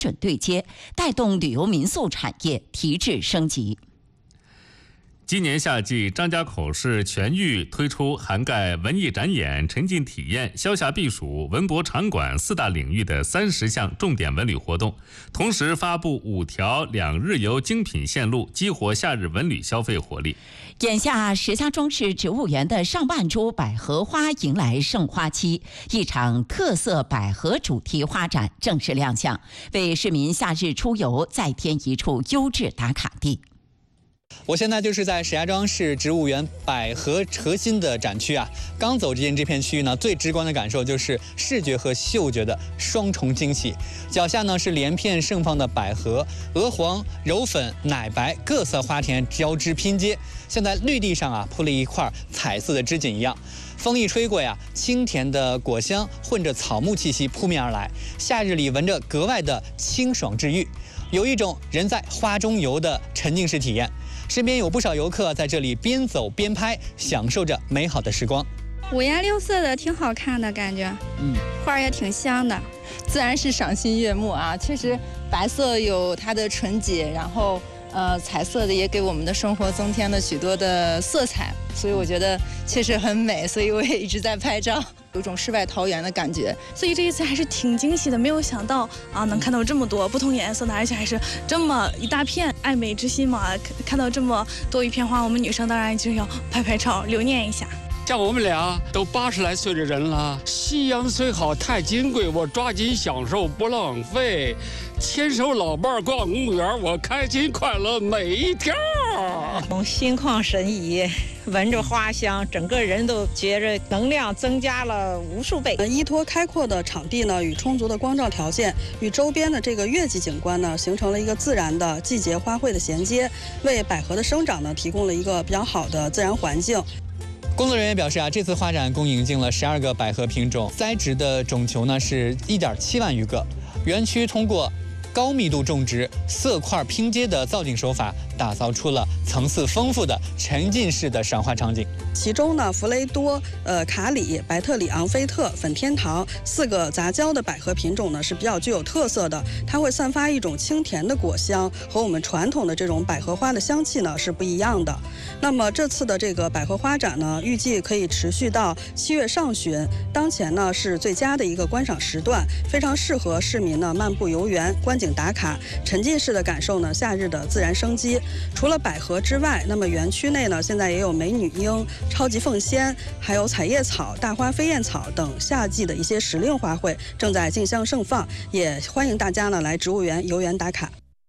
准对接，带动旅游民宿产业提质升级。 今年夏季，张家口市全域推出涵盖文艺展演、沉浸体验、消夏避暑、文博场馆4大领域的30项重点文旅活动，同时发布5条2日游精品线路，激活夏日文旅消费活力。 眼下，石家庄市植物园的上万株百合花迎来盛花期，一场特色百合主题花展正式亮相，为市民夏日出游再添一处优质打卡地。 我现在就是在石家庄市植物园百合核心的展区啊，刚走进这片区域呢，最直观的感受就是视觉和嗅觉的双重惊喜。脚下呢是连片盛放的百合，鹅黄、柔粉、奶白各色花田交织拼接，像在绿地上啊铺了一块彩色的织锦一样。风一吹过呀，清甜的果香混着草木气息扑面而来，夏日里闻着格外的清爽治愈，有一种人在花中游的沉浸式体验。身边有不少游客在这里边走边拍，享受着美好的时光。 五颜六色的，挺好看的感觉。花也挺香的， 自然是赏心悦目啊。确实，白色有它的纯洁，然后彩色的也给我们的生活增添了许多的色彩，所以我觉得确实很美，所以我也一直在拍照，有种世外桃源的感觉。 所以这一次还是挺惊喜的，没有想到啊能看到这么多不同颜色的，而且还是这么一大片，爱美之心嘛，看到这么多一片花，我们女生当然就要拍拍照留念一下。 像我们俩都80来岁的人了，夕阳虽好太金贵，我抓紧享受不浪费，牵手老伴逛公园，我开心快乐每一天。 心旷神怡，闻着花香，整个人都觉着能量增加了无数倍。 依托开阔的场地呢，与充足的光照条件，与周边的这个月季景观呢，形成了一个自然的季节花卉的衔接，为百合的生长呢提供了一个比较好的自然环境。 工作人员表示啊，这次花展共引进了12个百合品种，栽植的种球呢是1.7万余个。园区通过高密度种植、色块拼接的造景手法，打造出了层次丰富的沉浸式的赏花场景。 其中呢，弗雷多、卡里、白特里昂菲特、粉天堂4个杂交的百合品种呢是比较具有特色的，它会散发一种清甜的果香，和我们传统的这种百合花的香气呢是不一样的。那么这次的这个百合花展呢，预计可以持续到7月上旬，当前呢是最佳的一个观赏时段，非常适合市民呢漫步游园、观景打卡，沉浸式的感受呢夏日的自然生机。除了百合之外，那么园区内呢现在也有美女樱、超级凤仙，还有彩叶草、大花飞燕草等夏季的一些时令花卉正在竞相盛放，也欢迎大家呢来植物园游园打卡。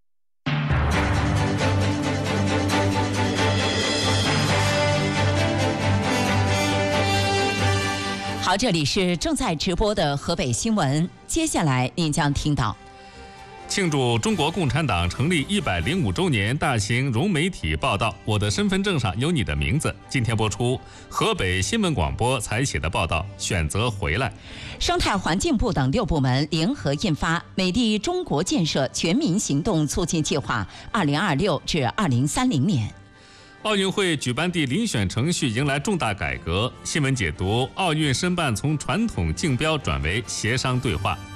好，这里是正在直播的河北新闻，接下来您将听到。 庆祝中国共产党成立105周年大型融媒体报道《我的身份证上有你的名字》，今天播出河北新闻广播采写的报道《选择回来》。 生态环境部等6部门联合印发《美丽中国建设全民行动促进计划（2026至2030年）》。 奥运会举办地遴选程序迎来重大改革。新闻解读：奥运申办从传统竞标转为协商对话。